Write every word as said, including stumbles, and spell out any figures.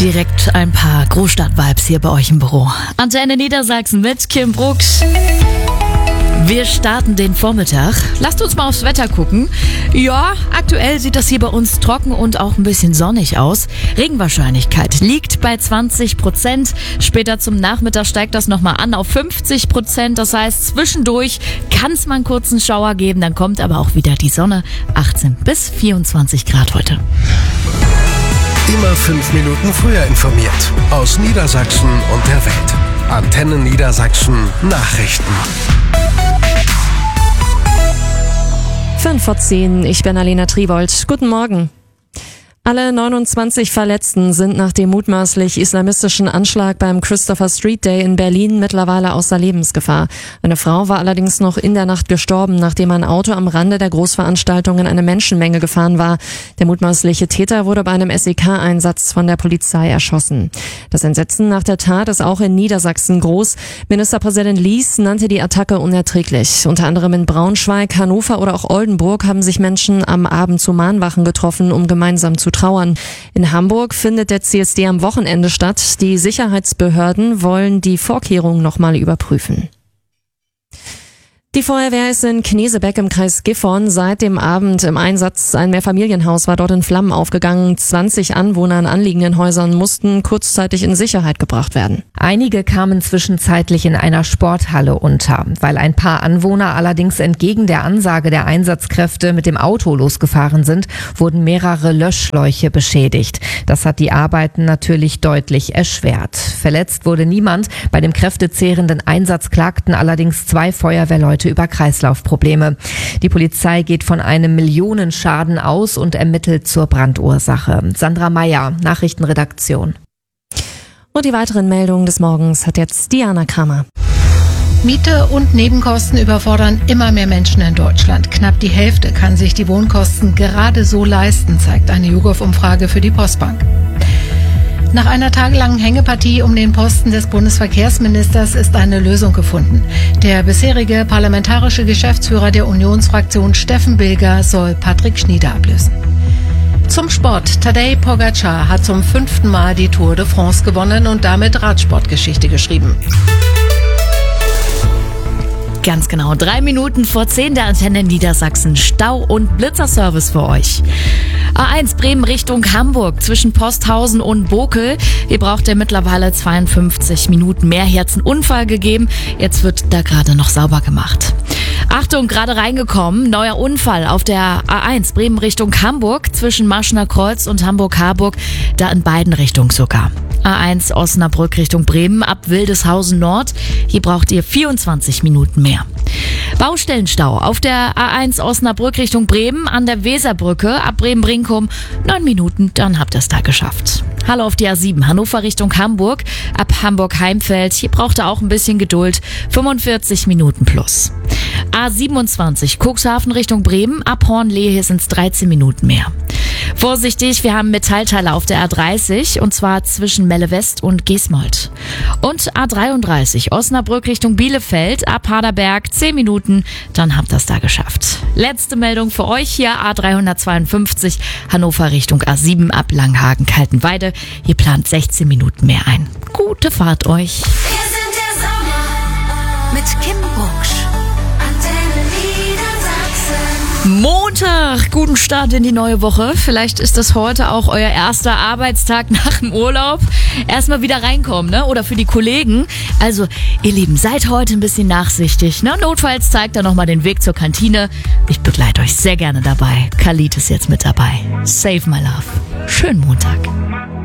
Direkt ein paar Großstadt-Vibes hier bei euch im Büro. Antenne Niedersachsen mit Kim Brooks. Wir starten den Vormittag. Lasst uns mal aufs Wetter gucken. Ja, aktuell sieht das hier bei uns trocken und auch ein bisschen sonnig aus. Regenwahrscheinlichkeit liegt bei zwanzig Prozent. Später zum Nachmittag steigt das nochmal an auf fünfzig Prozent. Das heißt, zwischendurch kann es mal einen kurzen Schauer geben. Dann kommt aber auch wieder die Sonne. achtzehn bis vierundzwanzig Grad heute. Immer fünf Minuten früher informiert. Aus Niedersachsen und der Welt. Antenne Niedersachsen Nachrichten. fünf vor zehn, ich bin Alena Tribold. Guten Morgen. Alle neunundzwanzig Verletzten sind nach dem mutmaßlich islamistischen Anschlag beim Christopher Street Day in Berlin mittlerweile außer Lebensgefahr. Eine Frau war allerdings noch in der Nacht gestorben, nachdem ein Auto am Rande der Großveranstaltung in eine Menschenmenge gefahren war. Der mutmaßliche Täter wurde bei einem S E K-Einsatz von der Polizei erschossen. Das Entsetzen nach der Tat ist auch in Niedersachsen groß. Ministerpräsident Lies nannte die Attacke unerträglich. Unter anderem in Braunschweig, Hannover oder auch Oldenburg haben sich Menschen am Abend zu Mahnwachen getroffen, um gemeinsam zu trauern. In Hamburg findet der C S D am Wochenende statt. Die Sicherheitsbehörden wollen die Vorkehrungen nochmal überprüfen. Die Feuerwehr ist in Knesebeck im Kreis Gifhorn seit dem Abend im Einsatz. Ein Mehrfamilienhaus war dort in Flammen aufgegangen. zwanzig Anwohner in anliegenden Häusern mussten kurzzeitig in Sicherheit gebracht werden. Einige kamen zwischenzeitlich in einer Sporthalle unter. Weil ein paar Anwohner allerdings entgegen der Ansage der Einsatzkräfte mit dem Auto losgefahren sind, wurden mehrere Löschschläuche beschädigt. Das hat die Arbeiten natürlich deutlich erschwert. Verletzt wurde niemand. Bei dem kräftezehrenden Einsatz klagten allerdings zwei Feuerwehrleute über Kreislaufprobleme. Die Polizei geht von einem Millionenschaden aus und ermittelt zur Brandursache. Sandra Meyer, Nachrichtenredaktion. Und die weiteren Meldungen des Morgens hat jetzt Diana Kramer. Miete und Nebenkosten überfordern immer mehr Menschen in Deutschland. Knapp die Hälfte kann sich die Wohnkosten gerade so leisten, zeigt eine YouGov-Umfrage für die Postbank. Nach einer tagelangen Hängepartie um den Posten des Bundesverkehrsministers ist eine Lösung gefunden. Der bisherige parlamentarische Geschäftsführer der Unionsfraktion Steffen Bilger soll Patrick Schnieder ablösen. Zum Sport. Tadej Pogačar hat zum fünften Mal die Tour de France gewonnen und damit Radsportgeschichte geschrieben. Ganz genau, drei Minuten vor zehn der Antenne Niedersachsen. Stau- und Blitzerservice für euch. A eins Bremen Richtung Hamburg zwischen Posthausen und Bokel. Hier braucht ihr mittlerweile zweiundfünfzig Minuten mehr. Hier hat's einen Unfall gegeben. Jetzt wird da gerade noch sauber gemacht. Achtung, gerade reingekommen. Neuer Unfall auf der A eins Bremen Richtung Hamburg zwischen Maschner Kreuz und Hamburg-Harburg. Da in beiden Richtungen sogar. A eins Osnabrück Richtung Bremen ab Wildeshausen Nord. Hier braucht ihr vierundzwanzig Minuten mehr. Baustellenstau auf der A eins Osnabrück Richtung Bremen an der Weserbrücke ab Bremen-Brinkum. Neun Minuten, dann habt ihr es da geschafft. Hallo auf die A sieben Hannover Richtung Hamburg ab Hamburg-Heimfeld. Hier braucht ihr auch ein bisschen Geduld. fünfundvierzig Minuten plus. A siebenundzwanzig Cuxhaven Richtung Bremen ab Hornlehe. Hier sind es dreizehn Minuten mehr. Vorsichtig, wir haben Metallteile auf der A dreißig und zwar zwischen Melle West und Gesmold. Und A dreiunddreißig Osnabrück Richtung Bielefeld ab Haderberg, zehn Minuten, dann habt ihr es da geschafft. Letzte Meldung für euch hier, A dreihundertzweiundfünfzig Hannover Richtung A sieben ab Langhagen-Kaltenweide. Hier plant sechzehn Minuten mehr ein. Gute Fahrt euch. Wir sind der Sommer mit Kim Brooks. Montag, guten Start in die neue Woche. Vielleicht ist das heute auch euer erster Arbeitstag nach dem Urlaub. Erstmal wieder reinkommen, ne? Oder für die Kollegen. Also, ihr Lieben, seid heute ein bisschen nachsichtig, ne? Notfalls zeigt da nochmal den Weg zur Kantine. Ich begleite euch sehr gerne dabei. Khalid ist jetzt mit dabei. Save my love. Schönen Montag.